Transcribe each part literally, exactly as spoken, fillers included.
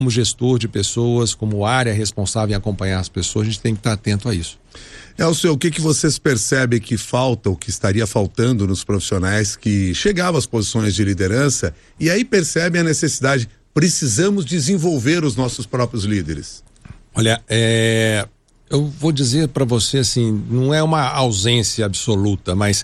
como gestor de pessoas, como área responsável em acompanhar as pessoas, a gente tem que estar atento a isso. Elcio, o que que vocês percebem que falta, ou que estaria faltando nos profissionais que chegavam às posições de liderança e aí percebem a necessidade, precisamos desenvolver os nossos próprios líderes? Olha, é, eu vou dizer para você assim, não é uma ausência absoluta, mas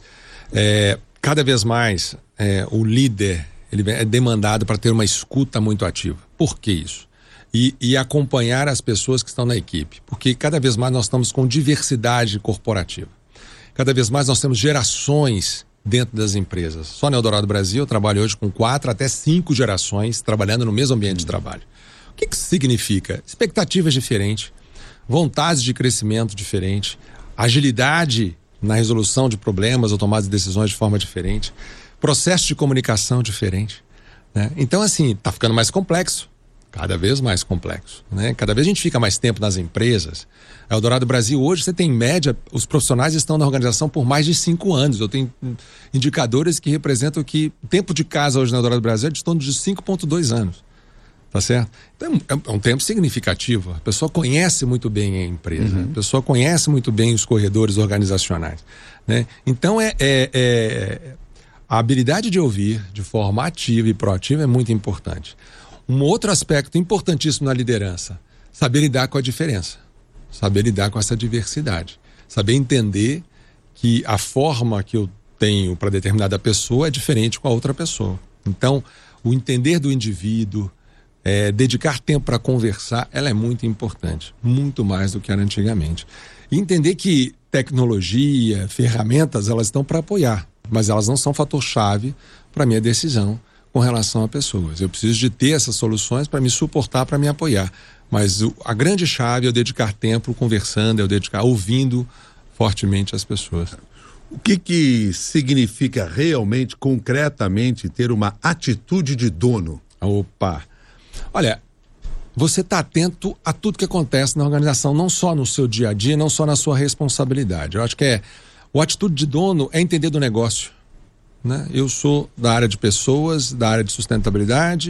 é, cada vez mais é, o líder ele é demandado para ter uma escuta muito ativa. Por que isso? E, e acompanhar as pessoas que estão na equipe, porque cada vez mais nós estamos com diversidade corporativa. Cada vez mais nós temos gerações dentro das empresas. Só na Eldorado Brasil eu trabalho hoje com quatro até cinco gerações trabalhando no mesmo ambiente de trabalho. O que que isso significa? Expectativas diferentes, vontades de crescimento diferentes, agilidade na resolução de problemas ou tomada de decisões de forma diferente, processo de comunicação diferente, né? Então, assim, tá ficando mais complexo, cada vez mais complexo, né? Cada vez a gente fica mais tempo nas empresas. A Eldorado Brasil hoje, você tem em média, os profissionais estão na organização por mais de cinco anos. Eu tenho indicadores que representam que o tempo de casa hoje na Eldorado Brasil é de torno de cinco vírgula dois anos. Tá certo? Então, é um tempo significativo. A pessoa conhece muito bem a empresa, uhum. A pessoa conhece muito bem os corredores organizacionais, né? Então, é, é, é, a habilidade de ouvir de forma ativa e proativa é muito importante. Um outro aspecto importantíssimo na liderança, saber lidar com a diferença, saber lidar com essa diversidade, saber entender que a forma que eu tenho para determinada pessoa é diferente com a outra pessoa. Então, o entender do indivíduo, É, dedicar tempo para conversar, ela é muito importante, muito mais do que era antigamente. E entender que tecnologia, ferramentas, elas estão para apoiar, mas elas não são fator-chave para a minha decisão com relação a pessoas. Eu preciso de ter essas soluções para me suportar, para me apoiar. Mas o, a grande chave é eu dedicar tempo conversando, é eu dedicar ouvindo fortemente as pessoas. O que que significa realmente, concretamente, ter uma atitude de dono? Opa! Olha, você está atento a tudo que acontece na organização, não só no seu dia a dia, não só na sua responsabilidade. Eu acho que é, o atitude de dono é entender do negócio, né? Eu sou da área de pessoas, da área de sustentabilidade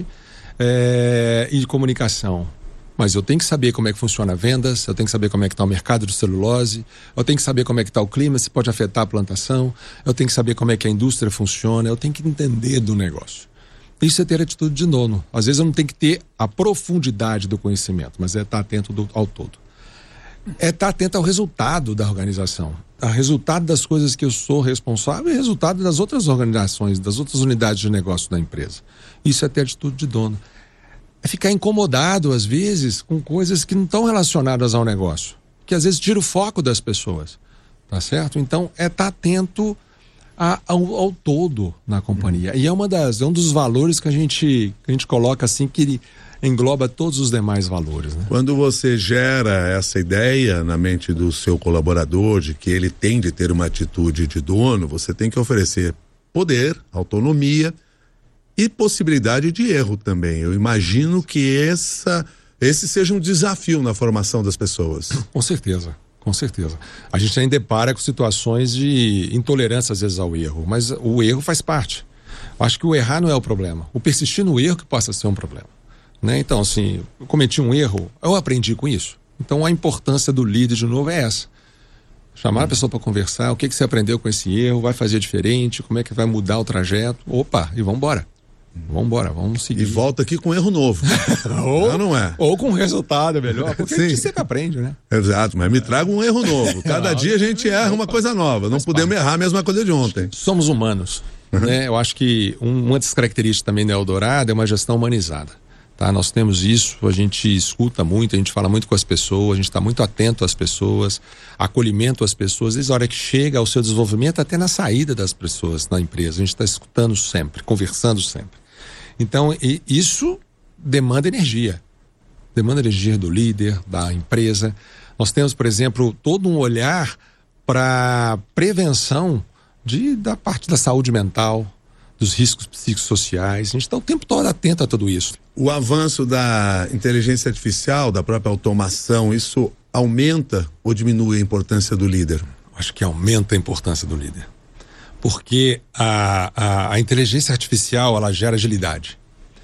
é, e de comunicação. Mas eu tenho que saber como é que funciona vendas, eu tenho que saber como é que está o mercado de celulose, eu tenho que saber como é que está o clima, se pode afetar a plantação, eu tenho que saber como é que a indústria funciona, eu tenho que entender do negócio. Isso é ter atitude de dono. Às vezes eu não tenho que ter a profundidade do conhecimento, mas é estar atento do, ao todo. É estar atento ao resultado da organização, ao resultado das coisas que eu sou responsável e resultado das outras organizações, das outras unidades de negócio da empresa. Isso é ter atitude de dono. É ficar incomodado, às vezes, com coisas que não estão relacionadas ao negócio, que às vezes tira o foco das pessoas, tá certo? Então, é estar atento A, ao, ao todo na companhia. E é, uma das, é um dos valores que a gente, que a gente coloca assim, que ele engloba todos os demais valores, né? Quando você gera essa ideia na mente do seu colaborador de que ele tem de ter uma atitude de dono, você tem que oferecer poder, autonomia e possibilidade de erro também. Eu imagino que essa, esse seja um desafio na formação das pessoas. Com certeza. Com certeza. A gente ainda depara com situações de intolerância às vezes ao erro, mas o erro faz parte. Eu acho que o errar não é o problema. O persistir no erro que possa ser um problema, né? Então, assim, eu cometi um erro, eu aprendi com isso. Então, a importância do líder, de novo, é essa. Chamar a pessoa para conversar, o que, que você aprendeu com esse erro, vai fazer diferente, como é que vai mudar o trajeto. Opa, e vamos embora. Vamos embora, vamos seguir. E volta aqui com um erro novo. ou, não, não é? Ou com um resultado melhor, porque Sim. a gente sempre aprende, né? Exato, mas me traga um erro novo. Cada dia a gente erra uma coisa nova. Não podemos errar a mesma coisa de ontem. Somos humanos, uhum. né? Eu acho que uma das características também da Eldorado é uma gestão humanizada. Tá? Nós temos isso, a gente escuta muito, a gente fala muito com as pessoas, a gente está muito atento às pessoas, acolhimento às pessoas, desde a hora que chega ao seu desenvolvimento até na saída das pessoas na empresa. A gente está escutando sempre, conversando sempre. Então, isso demanda energia. Demanda energia do líder, da empresa. Nós temos, por exemplo, todo um olhar para prevenção de, da parte da saúde mental, dos riscos psicossociais. A gente está o tempo todo atento a tudo isso. O avanço da inteligência artificial, da própria automação, isso aumenta ou diminui a importância do líder? Acho que aumenta a importância do líder. Porque a, a, a inteligência artificial, ela gera agilidade.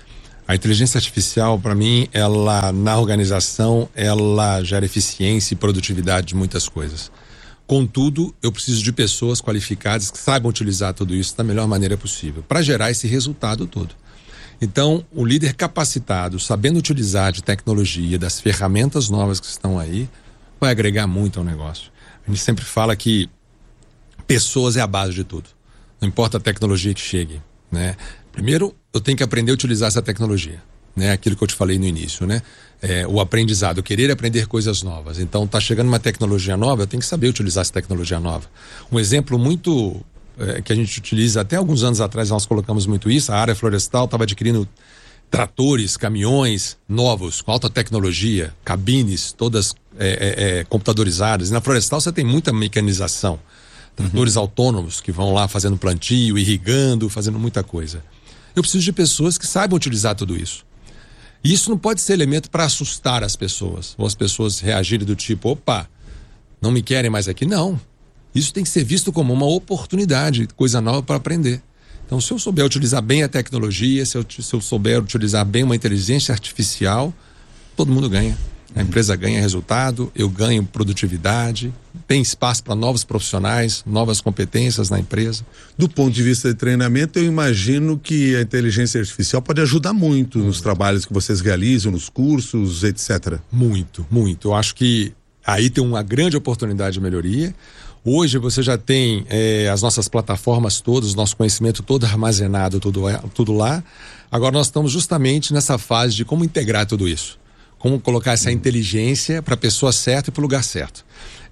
A inteligência artificial, para mim, ela na organização, ela gera eficiência e produtividade de muitas coisas. Contudo, eu preciso de pessoas qualificadas que saibam utilizar tudo isso da melhor maneira possível, para gerar esse resultado todo. Então, o líder capacitado, sabendo utilizar de tecnologia, das ferramentas novas que estão aí, vai agregar muito ao negócio. A gente sempre fala que pessoas é a base de tudo. Não importa a tecnologia que chegue, né? Primeiro, eu tenho que aprender a utilizar essa tecnologia, né? Aquilo que eu te falei no início, né? É, o aprendizado, querer aprender coisas novas. Então, tá chegando uma tecnologia nova, eu tenho que saber utilizar essa tecnologia nova. Um exemplo muito é, que a gente utiliza, até alguns anos atrás nós colocamos muito isso, a área florestal estava adquirindo tratores, caminhões novos, com alta tecnologia, cabines todas é, é, é, computadorizadas. E na florestal você tem muita mecanização. Tratores uhum. autônomos que vão lá fazendo plantio, irrigando, fazendo muita coisa. Eu preciso de pessoas que saibam utilizar tudo isso. E isso não pode ser elemento para assustar as pessoas, ou as pessoas reagirem do tipo, opa, não me querem mais aqui. Não. Isso tem que ser visto como uma oportunidade, coisa nova para aprender. Então, se eu souber utilizar bem a tecnologia, se eu, se eu souber utilizar bem uma inteligência artificial, todo mundo ganha. A empresa ganha resultado, eu ganho produtividade, tem espaço para novos profissionais, novas competências na empresa. Do ponto de vista de treinamento, eu imagino que a inteligência artificial pode ajudar muito, muito nos trabalhos que vocês realizam, nos cursos, etcétera. Muito, muito. Eu acho que aí tem uma grande oportunidade de melhoria. Hoje você já tem é, as nossas plataformas todas, nosso conhecimento todo armazenado, tudo, tudo lá. Agora nós estamos justamente nessa fase de como integrar tudo isso. Como colocar essa inteligência para a pessoa certa e para o lugar certo.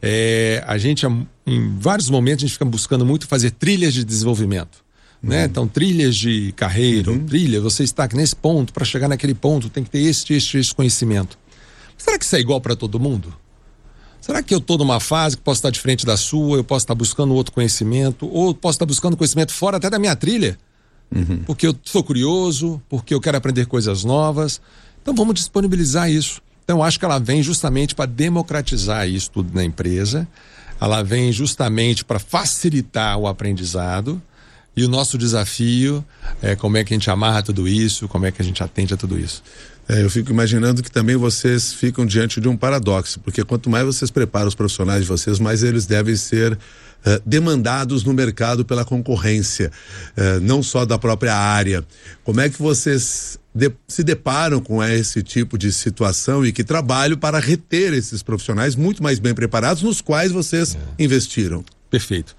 É, a gente, em vários momentos, a gente fica buscando muito fazer trilhas de desenvolvimento. Uhum. Né? Então, trilhas de carreira, uhum. trilha, você está aqui nesse ponto, para chegar naquele ponto, tem que ter este, este, este conhecimento. Será que isso é igual para todo mundo? Será que eu estou numa fase que posso estar diferente da sua, eu posso estar buscando outro conhecimento, ou posso estar buscando conhecimento fora até da minha trilha? Uhum. Porque eu sou curioso, porque eu quero aprender coisas novas. Então vamos disponibilizar isso. Então eu acho que ela vem justamente para democratizar isso tudo na empresa, ela vem justamente para facilitar o aprendizado, e o nosso desafio é como é que a gente amarra tudo isso, como é que a gente atende a tudo isso. É, eu fico imaginando que também vocês ficam diante de um paradoxo, porque quanto mais vocês preparam os profissionais de vocês, mais eles devem ser Uh, demandados no mercado pela concorrência, uh, não só da própria área. Como é que vocês de, se deparam com esse tipo de situação e que trabalho para reter esses profissionais muito mais bem preparados, nos quais vocês é. investiram? Perfeito.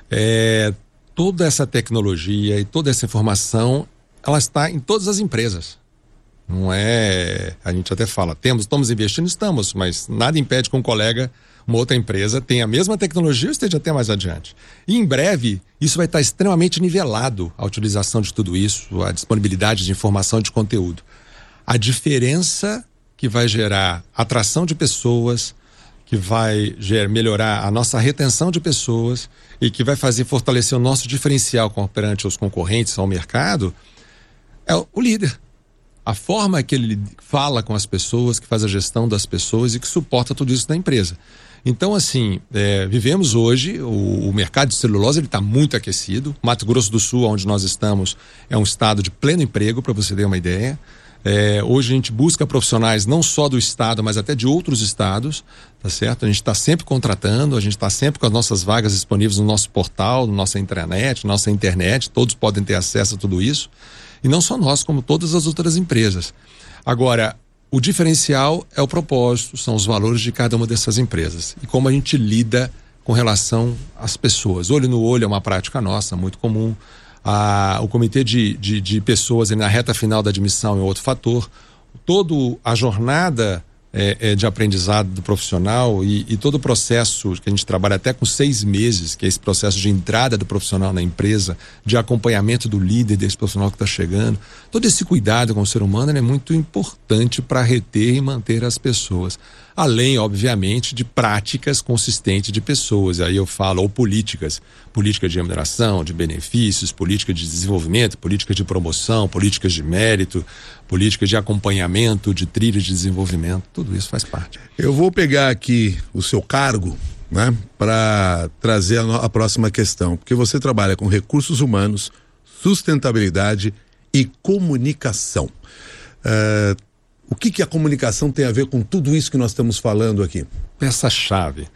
É, toda essa tecnologia e toda essa informação, ela está em todas as empresas. Não é... A gente até fala, temos, estamos investindo, estamos, mas nada impede que um colega, uma outra empresa, tenha a mesma tecnologia ou esteja até mais adiante. E em breve, isso vai estar extremamente nivelado, a utilização de tudo isso, a disponibilidade de informação e de conteúdo. A diferença que vai gerar atração de pessoas, que vai gerar, melhorar a nossa retenção de pessoas e que vai fazer fortalecer o nosso diferencial perante os concorrentes ao mercado, é o líder. A forma que ele fala com as pessoas, que faz a gestão das pessoas e que suporta tudo isso na empresa. Então, assim, é, vivemos hoje, o, o mercado de celulose está muito aquecido. Mato Grosso do Sul, onde nós estamos, é um estado de pleno emprego, para você ter uma ideia. É, hoje a gente busca profissionais não só do estado, mas até de outros estados, tá certo? A gente está sempre contratando, a gente está sempre com as nossas vagas disponíveis no nosso portal, na nossa intranet, nossa internet, todos podem ter acesso a tudo isso. E não só nós, como todas as outras empresas. Agora, o diferencial é o propósito, são os valores de cada uma dessas empresas. E como a gente lida com relação às pessoas. Olho no olho é uma prática nossa, muito comum. Ah, o comitê de, de, de pessoas na reta final da admissão é outro fator. Toda a jornada é, é, de aprendizado do profissional e, e todo o processo que a gente trabalha até com seis meses, que é esse processo de entrada do profissional na empresa, de acompanhamento do líder desse profissional que está chegando, todo esse cuidado com o ser humano é muito importante para reter e manter as pessoas. Além, obviamente, de práticas consistentes de pessoas. Aí eu falo, ou políticas, política de remuneração, de benefícios, política de desenvolvimento, política de promoção, políticas de mérito, política de acompanhamento, de trilhas de desenvolvimento, tudo isso faz parte. Eu vou pegar aqui o seu cargo, né, para trazer a, no, a próxima questão, porque você trabalha com recursos humanos, sustentabilidade e comunicação. Uh, o que, que a comunicação tem a ver com tudo isso que nós estamos falando aqui? Peça-chave.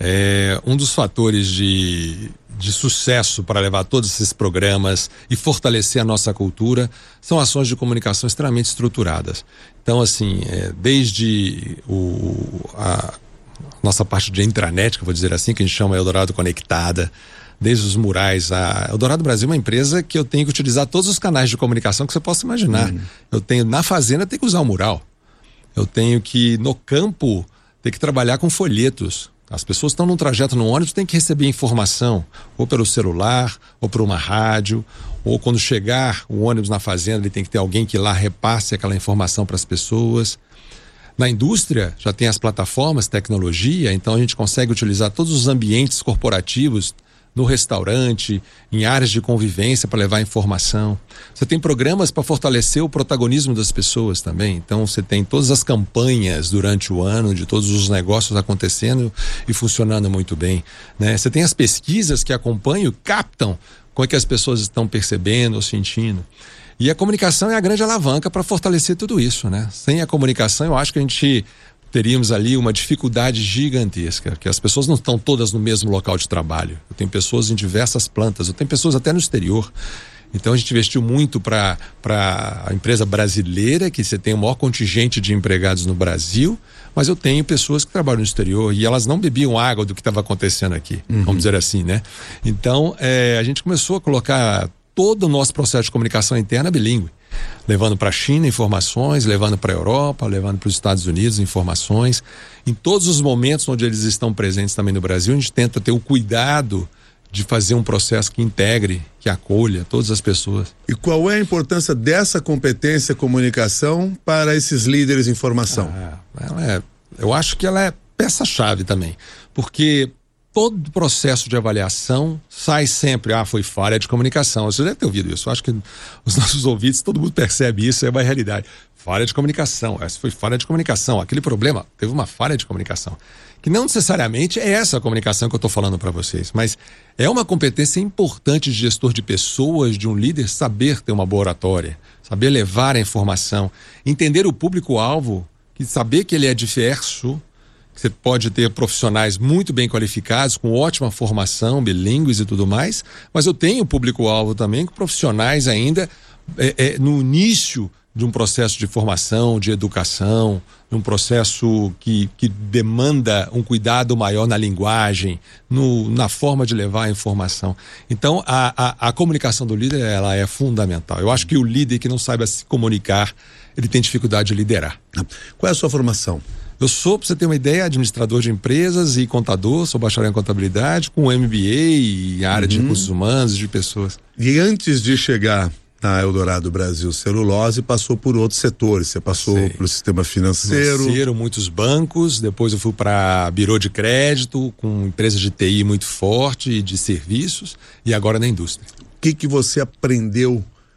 É um dos fatores de, de sucesso para levar todos esses programas e fortalecer a nossa cultura são ações de comunicação extremamente estruturadas. Então, assim, é, desde o, a nossa parte de intranet, que eu vou dizer assim, que a gente chama Eldorado Conectada, desde os murais. A Eldorado Brasil é uma empresa que eu tenho que utilizar todos os canais de comunicação que você possa imaginar. Uhum. Eu tenho, na fazenda, eu tenho que usar o mural. Eu tenho que, no campo, ter que trabalhar com folhetos. As pessoas estão num trajeto no ônibus, tem que receber informação, ou pelo celular, ou por uma rádio, ou quando chegar o ônibus na fazenda, ele tem que ter alguém que lá repasse aquela informação para as pessoas. Na indústria, já tem as plataformas, tecnologia, então a gente consegue utilizar todos os ambientes corporativos no restaurante, em áreas de convivência para levar informação. Você tem programas para fortalecer o protagonismo das pessoas também. Então você tem todas as campanhas durante o ano, de todos os negócios acontecendo e funcionando muito bem, né? Você tem as pesquisas que acompanham, captam como é que as pessoas estão percebendo ou sentindo. E a comunicação é a grande alavanca para fortalecer tudo isso, né? Sem a comunicação, eu acho que a gente teríamos ali uma dificuldade gigantesca, que as pessoas não estão todas no mesmo local de trabalho. Eu tenho pessoas em diversas plantas, eu tenho pessoas até no exterior. Então a gente investiu muito para para a empresa brasileira, que você tem o maior contingente de empregados no Brasil, mas eu tenho pessoas que trabalham no exterior e elas não bebiam água do que estava acontecendo aqui, uhum. vamos dizer assim, né? Então é, a gente começou a colocar todo o nosso processo de comunicação interna bilíngue, levando para a China informações, levando para a Europa, levando para os Estados Unidos informações. Em todos os momentos onde eles estão presentes também no Brasil, a gente tenta ter o cuidado de fazer um processo que integre, que acolha todas as pessoas. E qual é a importância dessa competência comunicação para esses líderes em informação? Ah, ela é, eu acho que ela é peça-chave também, porque todo processo de avaliação sai sempre, ah, foi falha de comunicação. Você deve ter ouvido isso. Eu acho que os nossos ouvintes, todo mundo percebe isso, é uma realidade. Falha de comunicação, essa foi falha de comunicação. Aquele problema, teve uma falha de comunicação. Que não necessariamente é essa a comunicação que eu estou falando para vocês, mas é uma competência importante de gestor de pessoas, de um líder, saber ter uma boa oratória, saber levar a informação, entender o público-alvo, que saber que ele é diverso. Você pode ter profissionais muito bem qualificados, com ótima formação, bilíngues e tudo mais, mas eu tenho público-alvo também com profissionais ainda é, é, no início de um processo de formação, de educação, de um processo que, que demanda um cuidado maior na linguagem, no, na forma de levar a informação. Então, a, a, a comunicação do líder, ela é fundamental. Eu acho que o líder que não saiba se comunicar, ele tem dificuldade de liderar. Qual é a sua formação? Eu sou, para você ter uma ideia, administrador de empresas e contador, sou bacharel em contabilidade, com M B A em área uhum. de recursos humanos, de pessoas. E antes de chegar na Eldorado Brasil Celulose, passou por outros setores. Você passou Sei. pelo sistema financeiro. Financeiro, muitos bancos, depois eu fui para birô de crédito, com empresas de T I muito forte e de serviços, e agora na indústria. O que que você aprendeu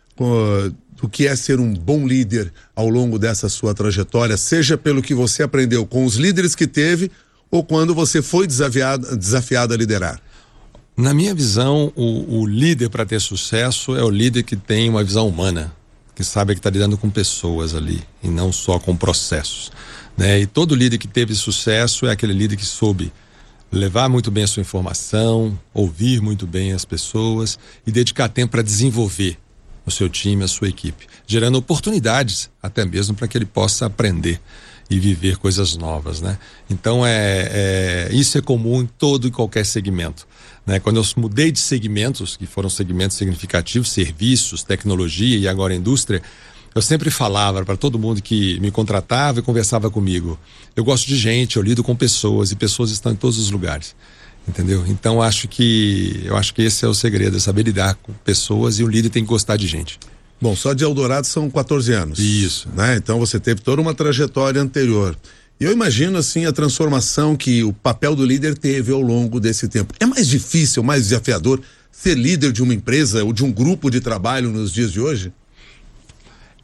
com do que é ser um bom líder ao longo dessa sua trajetória, seja pelo que você aprendeu com os líderes que teve ou quando você foi desafiado, desafiado a liderar? Na minha visão, o, o líder para ter sucesso é o líder que tem uma visão humana, que sabe que está lidando com pessoas ali e não só com processos, né? E todo líder que teve sucesso é aquele líder que soube levar muito bem a sua informação, ouvir muito bem as pessoas e dedicar tempo para desenvolver o seu time, a sua equipe, gerando oportunidades até mesmo para que ele possa aprender e viver coisas novas, né? Então é, é isso é comum em todo e qualquer segmento, né? Quando eu mudei de segmentos, que foram segmentos significativos, serviços, tecnologia e agora indústria, eu sempre falava para todo mundo que me contratava e conversava comigo, eu gosto de gente, eu lido com pessoas e pessoas estão em todos os lugares. Entendeu? Então acho que eu acho que esse é o segredo, é saber lidar com pessoas, e o líder tem que gostar de gente. Bom, só de Eldorado são quatorze anos. Isso. Né? Então você teve toda uma trajetória anterior. E eu imagino assim a transformação que o papel do líder teve ao longo desse tempo. É mais difícil, mais desafiador ser líder de uma empresa ou de um grupo de trabalho nos dias de hoje?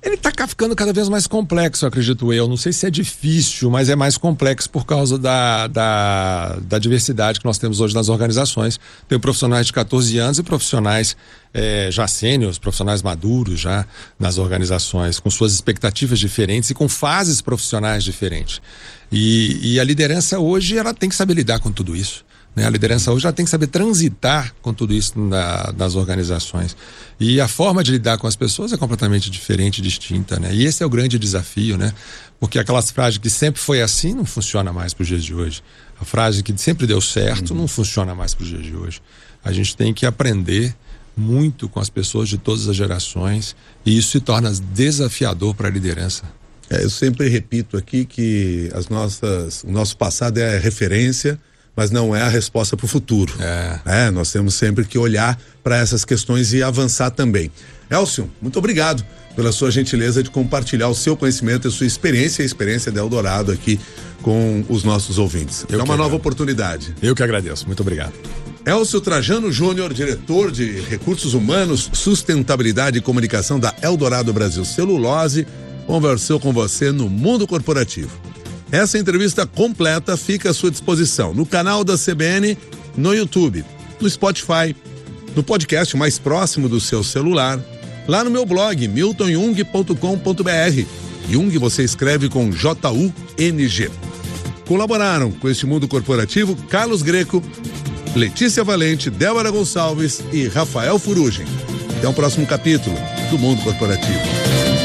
Ele está ficando cada vez mais complexo, acredito eu. Não sei se é difícil, mas é mais complexo por causa da, da, da diversidade que nós temos hoje nas organizações. Tem profissionais de catorze anos e profissionais é, já sêniores, profissionais maduros já nas organizações, com suas expectativas diferentes e com fases profissionais diferentes. E, e a liderança hoje, ela tem que saber lidar com tudo isso. A liderança hoje ela tem que saber transitar com tudo isso na, nas organizações. E a forma de lidar com as pessoas é completamente diferente, distinta, né? E esse é o grande desafio, né? Porque aquelas frases que sempre foi assim não funciona mais para os dias de hoje. A frase que sempre deu certo não funciona mais para os dias de hoje. A gente tem que aprender muito com as pessoas de todas as gerações e isso se torna desafiador para a liderança. É, eu sempre repito aqui que as nossas, o nosso passado é referência, mas não é a resposta para o futuro. É. É, nós temos sempre que olhar para essas questões e avançar também. Elcio, muito obrigado pela sua gentileza de compartilhar o seu conhecimento, a sua experiência e a experiência da Eldorado aqui com os nossos ouvintes. É uma nova oportunidade. Eu que agradeço, muito obrigado. Elcio Trajano Júnior, diretor de Recursos Humanos, Sustentabilidade e Comunicação da Eldorado Brasil Celulose, conversou com você no Mundo Corporativo. Essa entrevista completa fica à sua disposição no canal da C B N, no YouTube, no Spotify, no podcast mais próximo do seu celular, lá no meu blog, milton jung ponto com ponto b r. Jung você escreve com J U N G. Colaboraram com este Mundo Corporativo Carlos Greco, Letícia Valente, Débora Gonçalves e Rafael Furugem. Até o próximo capítulo do Mundo Corporativo.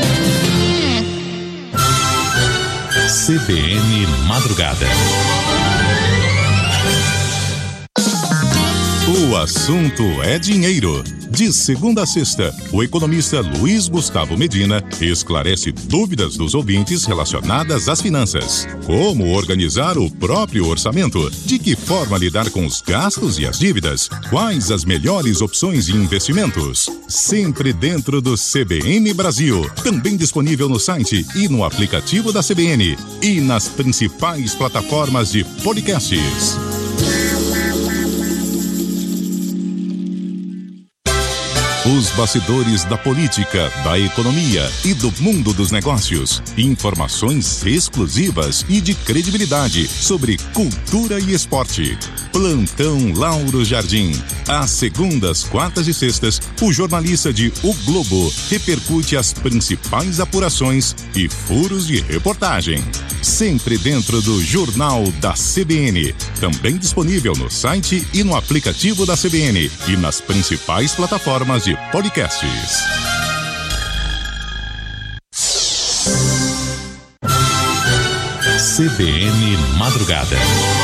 C B N Madrugada. O assunto é dinheiro. De segunda a sexta, o economista Luiz Gustavo Medina esclarece dúvidas dos ouvintes relacionadas às finanças. Como organizar o próprio orçamento? De que forma lidar com os gastos e as dívidas? Quais as melhores opções de investimentos? Sempre dentro do C B N Brasil. Também disponível no site e no aplicativo da C B N. E nas principais plataformas de podcasts. Os bastidores da política, da economia e do mundo dos negócios. Informações exclusivas e de credibilidade sobre cultura e esporte. Plantão Lauro Jardim. Às segundas, quartas e sextas, o jornalista de O Globo repercute as principais apurações e furos de reportagem. Sempre dentro do Jornal da C B N. Também disponível no site e no aplicativo da C B N e nas principais plataformas de podcasts. C B N Madrugada.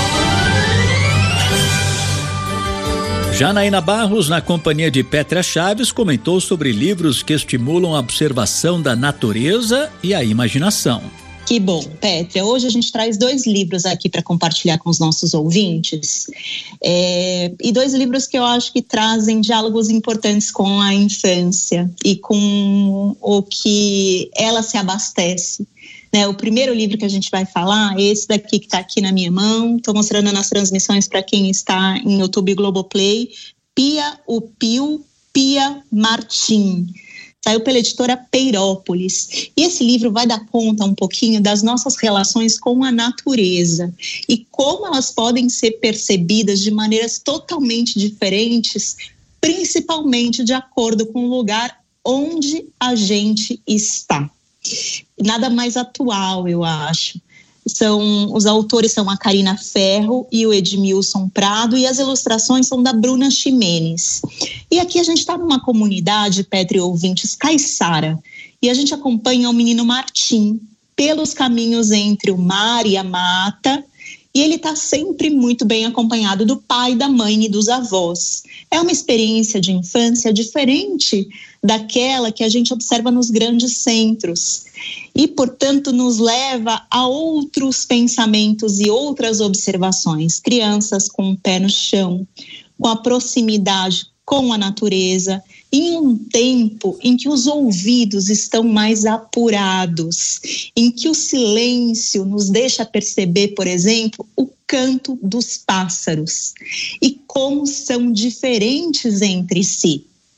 Janaína Barros, na companhia de Pétria Chaves, comentou sobre livros que estimulam a observação da natureza e a imaginação. Que bom, Pétria. Hoje a gente traz dois livros aqui para compartilhar com os nossos ouvintes. É, e dois livros que eu acho que trazem diálogos importantes com a infância e com o que ela se abastece. Né, o primeiro livro que a gente vai falar é esse daqui que está aqui na minha mão. Estou mostrando nas transmissões para quem está em YouTube e Globoplay. Pia o Pio Pia Martim. Saiu pela editora Peirópolis. E esse livro vai dar conta um pouquinho das nossas relações com a natureza e como elas podem ser percebidas de maneiras totalmente diferentes, principalmente de acordo com o lugar onde a gente está. Nada mais atual, eu acho. São, os autores são a Karina Ferro e o Edmilson Prado, e as ilustrações são da Bruna Ximenes. E aqui a gente está numa comunidade, Petri ouvintes, caiçara, e a gente acompanha o menino Martim pelos caminhos entre o mar e a mata, e ele está sempre muito bem acompanhado do pai, da mãe e dos avós. É uma experiência de infância diferente daquela que a gente observa nos grandes centros e, portanto, nos leva a outros pensamentos e outras observações. Crianças com o pé no chão, com a proximidade com a natureza, em um tempo em que os ouvidos estão mais apurados, em que o silêncio nos deixa perceber, por exemplo, o canto dos pássaros e como são diferentes entre si.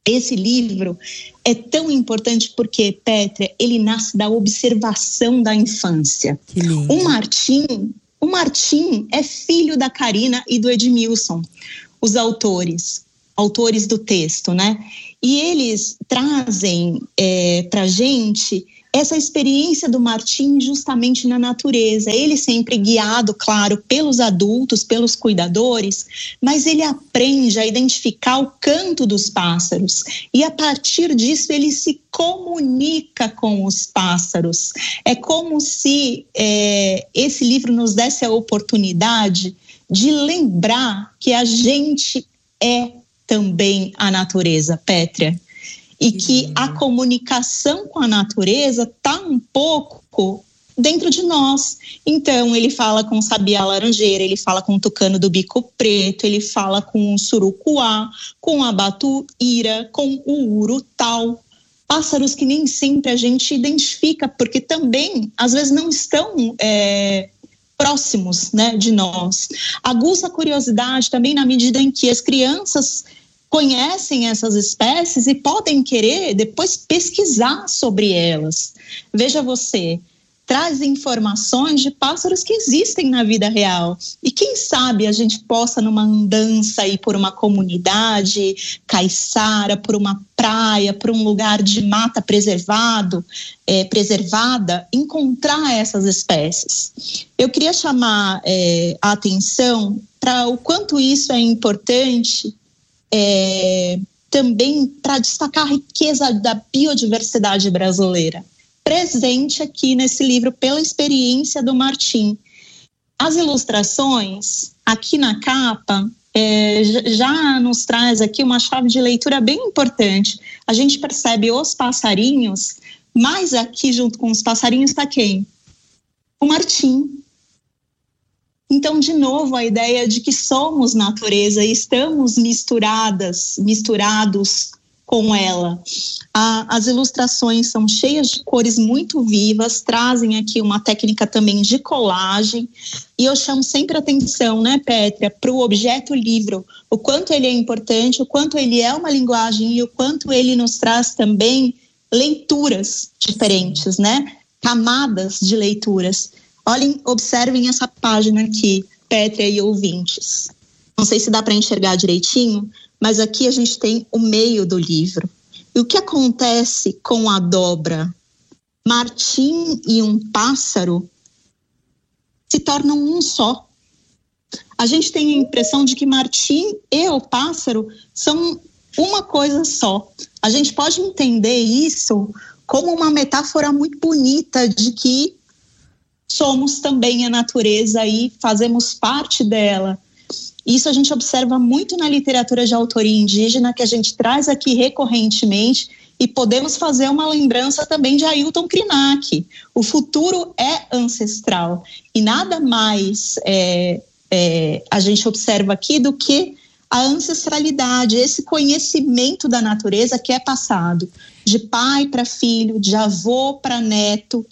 Esse livro é tão importante porque, Pétria, ele nasce da observação da infância. Que lindo. O Martim, o Martim é filho da Carina e do Edmilson, os autores, autores do texto, né? E eles trazem é, pra gente essa experiência do Martim justamente na natureza. Ele sempre guiado, claro, pelos adultos, pelos cuidadores, mas ele aprende a identificar o canto dos pássaros e a partir disso ele se comunica com os pássaros. É como se é, esse livro nos desse a oportunidade de lembrar que a gente é também a natureza, Pétria. E que a comunicação com a natureza está um pouco dentro de nós. Então, ele fala com o sabiá laranjeira, ele fala com o tucano do bico preto, ele fala com o surucuá, com a batuíra, com o urutau. Pássaros que nem sempre a gente identifica, porque também, às vezes, não estão é, próximos, né, de nós. Aguça a curiosidade também na medida em que as crianças conhecem essas espécies e podem querer depois pesquisar sobre elas. Veja você, traz informações de pássaros que existem na vida real. E quem sabe a gente possa, numa andança ir por uma comunidade caiçara, por uma praia, por um lugar de mata preservado, é, preservada, encontrar essas espécies. Eu queria chamar é, a atenção para o quanto isso é importante É, também para destacar a riqueza da biodiversidade brasileira, presente aqui nesse livro pela experiência do Martim. As ilustrações, aqui na capa, é, já nos traz aqui uma chave de leitura bem importante. A gente percebe os passarinhos, mas aqui junto com os passarinhos está quem? O Martim. Então, de novo, a ideia de que somos natureza e estamos misturadas, misturados com ela. A, as ilustrações são cheias de cores muito vivas, trazem aqui uma técnica também de colagem, e eu chamo sempre atenção, né, Pétria, para o objeto livro, o quanto ele é importante, o quanto ele é uma linguagem e o quanto ele nos traz também leituras diferentes, né, camadas de leituras. Olhem, observem essa página aqui, Pétria e ouvintes. Não sei se dá para enxergar direitinho, mas aqui a gente tem o meio do livro. E o que acontece com a dobra? Martim e um pássaro se tornam um só. A gente tem a impressão de que Martim e o pássaro são uma coisa só. A gente pode entender isso como uma metáfora muito bonita de que somos também a natureza e fazemos parte dela. Isso a gente observa muito na literatura de autoria indígena, que a gente traz aqui recorrentemente, e podemos fazer uma lembrança também de Ailton Krenak. O futuro é ancestral, e nada mais é, é, a gente observa aqui do que a ancestralidade, esse conhecimento da natureza que é passado de pai para filho, de avô para neto,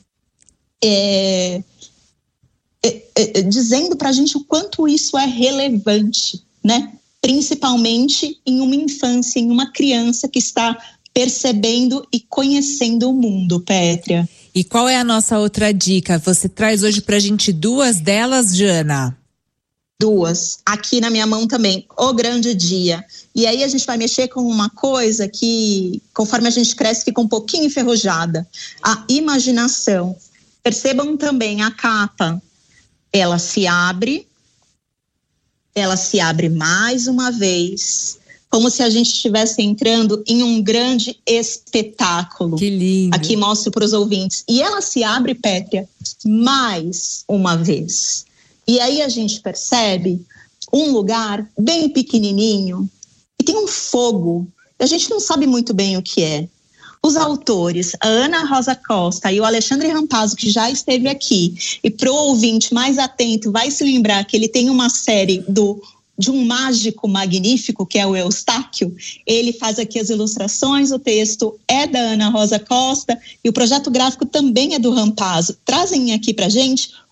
É, é, é, dizendo para a gente o quanto isso é relevante, né? Principalmente em uma infância, em uma criança que está percebendo e conhecendo o mundo, Pétria. E qual é a nossa outra dica? Você traz hoje para a gente duas delas, Jana? Duas, aqui na minha mão também, O Grande Dia. E aí a gente vai mexer com uma coisa que, conforme a gente cresce, fica um pouquinho enferrujada. A imaginação. Percebam também a capa, ela se abre, ela se abre mais uma vez, como se a gente estivesse entrando em um grande espetáculo. Que lindo. Aqui mostro para os ouvintes. E ela se abre, Pétria, mais uma vez. E aí a gente percebe um lugar bem pequenininho e tem um fogo. A gente não sabe muito bem o que é. Os autores, a Ana Rosa Costa e o Alexandre Rampazzo, que já esteve aqui, e pro ouvinte mais atento vai se lembrar que ele tem uma série do, de um mágico magnífico, que é o Eustáquio. Ele faz aqui as ilustrações, o texto é da Ana Rosa Costa e o projeto gráfico também é do Rampazzo. Trazem aqui pra gente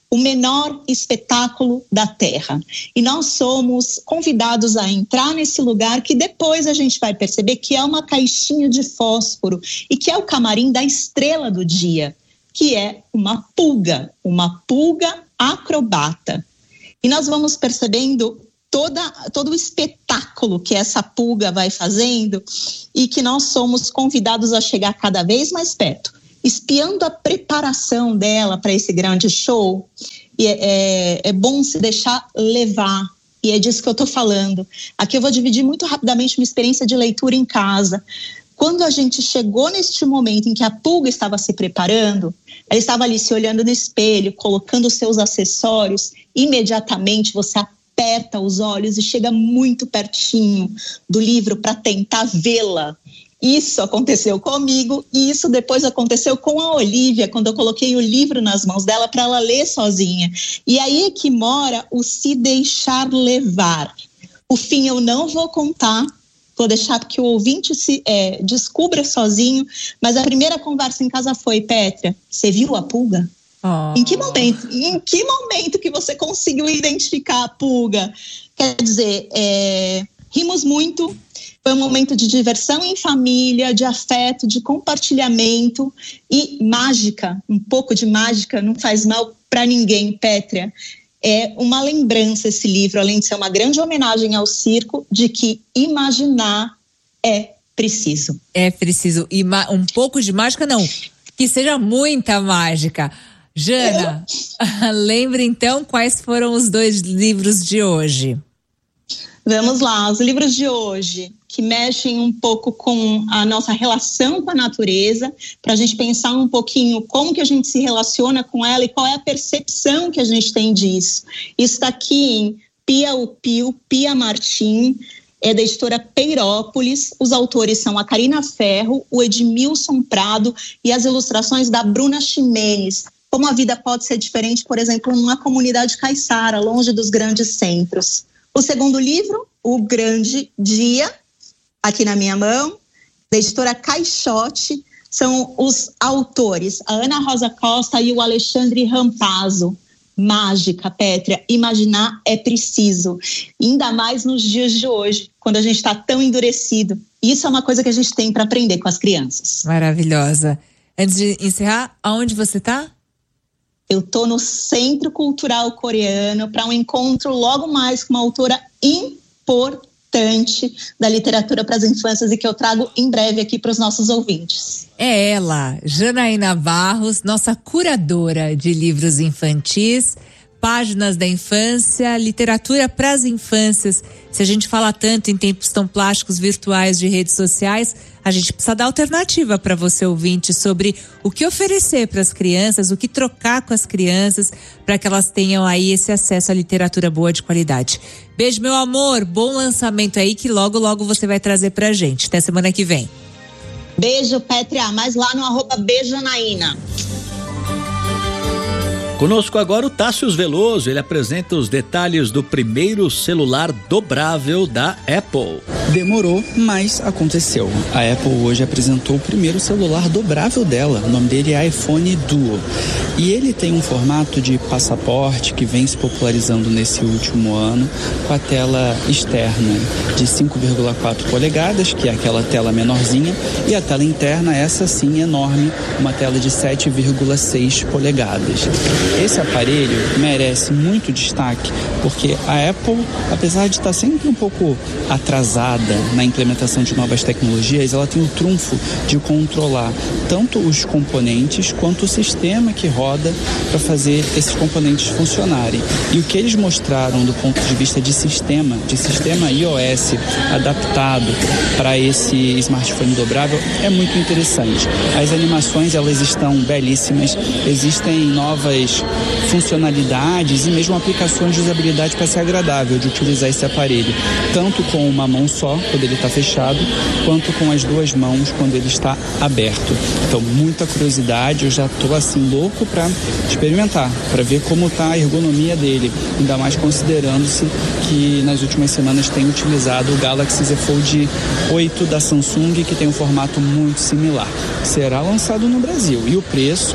o menor espetáculo da Terra. E nós somos convidados a entrar nesse lugar que depois a gente vai perceber que é uma caixinha de fósforo e que é o camarim da estrela do dia, que é uma pulga, uma pulga acrobata. E nós vamos percebendo toda, todo o espetáculo que essa pulga vai fazendo e que nós somos convidados a chegar cada vez mais perto, espiando a preparação dela para esse grande show. E é, é, é bom se deixar levar, e é disso que eu estou falando. Aqui eu vou dividir muito rapidamente uma experiência de leitura em casa. Quando a gente chegou neste momento em que a pulga estava se preparando, ela estava ali se olhando no espelho, colocando os seus acessórios, imediatamente você aperta os olhos e chega muito pertinho do livro para tentar vê-la. Isso aconteceu comigo e isso depois aconteceu com a Olivia, quando eu coloquei o livro nas mãos dela para ela ler sozinha. E aí é que mora o se deixar levar. O fim eu não vou contar, vou deixar que o ouvinte se é, descubra sozinho, mas a primeira conversa em casa foi: Pétria, você viu a pulga? Oh. Em que momento? Em que momento que você conseguiu identificar a pulga? Quer dizer, é, rimos muito. Foi um momento de diversão em família, de afeto, de compartilhamento e mágica. Um pouco de mágica não faz mal para ninguém, Pétria. É uma lembrança esse livro, além de ser uma grande homenagem ao circo, de que imaginar é preciso. É preciso. E um pouco de mágica, não. Que seja muita mágica. Jana, é. Lembre então quais foram os dois livros de hoje. Vamos lá, os livros de hoje, que mexem um pouco com a nossa relação com a natureza, para a gente pensar um pouquinho como que a gente se relaciona com ela e qual é a percepção que a gente tem disso. Isso está aqui em Pia Upio, Pia Martim, é da editora Peirópolis. Os autores são a Karina Ferro, o Edmilson Prado e as ilustrações da Bruna Ximenes. Como a vida pode ser diferente, por exemplo, numa comunidade caiçara, longe dos grandes centros. O segundo livro, O Grande Dia, aqui na minha mão, da editora Caixote, são os autores, a Ana Rosa Costa e o Alexandre Rampazzo. Mágica, Pétria, imaginar é preciso, ainda mais nos dias de hoje, quando a gente está tão endurecido. Isso é uma coisa que a gente tem para aprender com as crianças. Maravilhosa. Antes de encerrar, aonde você está? Eu estou no Centro Cultural Coreano para um encontro logo mais com uma autora importante da literatura para as infâncias e que eu trago em breve aqui para os nossos ouvintes. É ela, Janaína Barros, nossa curadora de livros infantis, páginas da infância, literatura para as infâncias. Se a gente fala tanto em tempos tão plásticos, virtuais, de redes sociais, a gente precisa dar alternativa para você, ouvinte, sobre o que oferecer para as crianças, o que trocar com as crianças, para que elas tenham aí esse acesso à literatura boa de qualidade. Beijo, meu amor, bom lançamento aí que logo, logo você vai trazer pra gente. Até semana que vem. Beijo, Pétria, mas lá no arroba Beijanaína. Conosco agora o Tássius Veloso, ele apresenta os detalhes do primeiro celular dobrável da Apple. Demorou, mas aconteceu. A Apple hoje apresentou o primeiro celular dobrável dela, o nome dele é iPhone Duo. E ele tem um formato de passaporte que vem se popularizando nesse último ano, com a tela externa de cinco vírgula quatro polegadas, que é aquela tela menorzinha, e a tela interna, essa sim enorme, uma tela de sete vírgula seis polegadas. Esse aparelho merece muito destaque porque a Apple, apesar de estar sempre um pouco atrasada na implementação de novas tecnologias, ela tem o trunfo de controlar tanto os componentes quanto o sistema que roda para fazer esses componentes funcionarem. E o que eles mostraram do ponto de vista de sistema, de sistema iOS adaptado para esse smartphone dobrável é muito interessante. As animações, elas estão belíssimas, existem novas funcionalidades e mesmo aplicações de usabilidade para ser agradável de utilizar esse aparelho, tanto com uma mão só, quando ele está fechado, quanto com as duas mãos, quando ele está aberto. Então, muita curiosidade, eu já estou assim louco para experimentar, para ver como está a ergonomia dele, ainda mais considerando-se que nas últimas semanas tem utilizado o Galaxy Z Fold oito da Samsung, que tem um formato muito similar. Será lançado no Brasil e o preço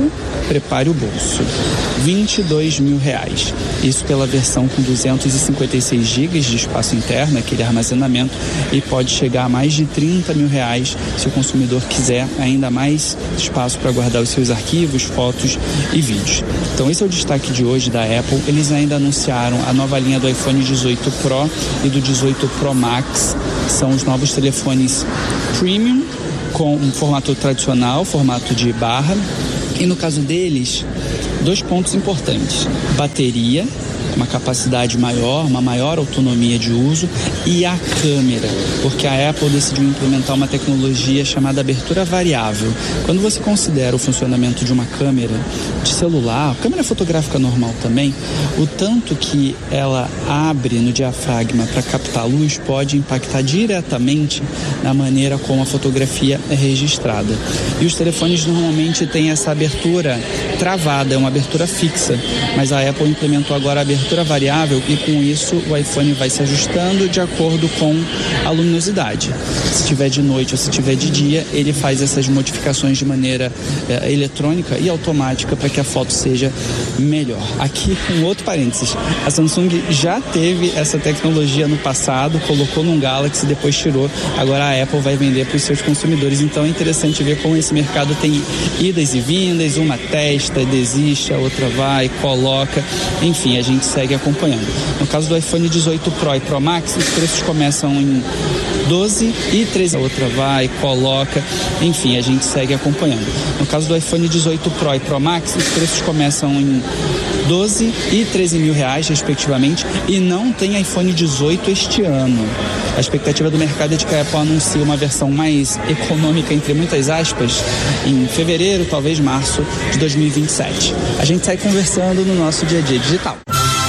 prepare o bolso. vinte e dois mil reais. Isso pela versão com duzentos e cinquenta e seis gigas de espaço interno, aquele armazenamento, e pode chegar a mais de trinta mil reais se o consumidor quiser ainda mais espaço para guardar os seus arquivos, fotos e vídeos. Então esse é o destaque de hoje da Apple. Eles ainda anunciaram a nova linha do iPhone dezoito Pro e do dezoito Pro Max. São os novos telefones Premium com um formato tradicional, formato de barra. E no caso deles, dois pontos importantes: bateria, uma capacidade maior, uma maior autonomia de uso, e a câmera, porque a Apple decidiu implementar uma tecnologia chamada abertura variável. Quando você considera o funcionamento de uma câmera de celular, câmera fotográfica normal também, o tanto que ela abre no diafragma para captar luz pode impactar diretamente na maneira como a fotografia é registrada. E os telefones normalmente têm essa abertura travada, é uma abertura fixa, mas a Apple implementou agora a abertura variável e com isso o iPhone vai se ajustando de acordo com a luminosidade. Se tiver de noite ou se tiver de dia, ele faz essas modificações de maneira eh, eletrônica e automática para que a foto seja melhor. Aqui um outro parênteses: a Samsung já teve essa tecnologia no passado, colocou num Galaxy, depois tirou. Agora a Apple vai vender para os seus consumidores. Então é interessante ver como esse mercado tem idas e vindas, uma testa, desiste, a outra vai, coloca, enfim, a gente segue acompanhando. No caso do iPhone dezoito Pro e Pro Max, os preços começam em doze e treze. A outra vai, coloca, enfim, a gente segue acompanhando. No caso do iPhone dezoito Pro e Pro Max, os preços começam em doze e treze mil reais, respectivamente, e não tem iPhone dezoito este ano. A expectativa do mercado é de que a Apple anuncie uma versão mais econômica, entre muitas aspas, em fevereiro, talvez março de dois mil e vinte e sete. A gente sai conversando no nosso dia a dia digital.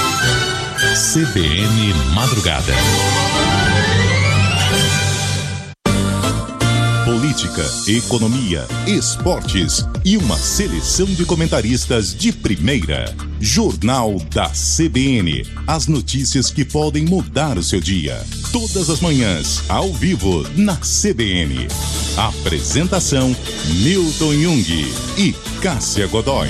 C B N Madrugada. Política, economia, esportes e uma seleção de comentaristas de primeira. Jornal da C B N. As notícias que podem mudar o seu dia. Todas as manhãs, ao vivo, na C B N. Apresentação: Milton Jung e Cássia Godoy.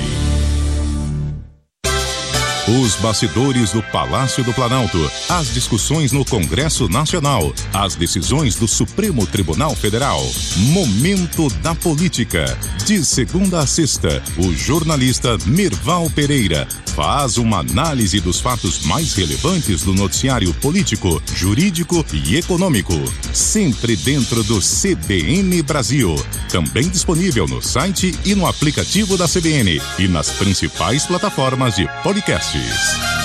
Os bastidores do Palácio do Planalto, as discussões no Congresso Nacional, as decisões do Supremo Tribunal Federal. Momento da Política. De segunda a sexta, o jornalista Merval Pereira faz uma análise dos fatos mais relevantes do noticiário político, jurídico e econômico. Sempre dentro do C B N Brasil. Também disponível no site e no aplicativo da C B N e nas principais plataformas de podcast.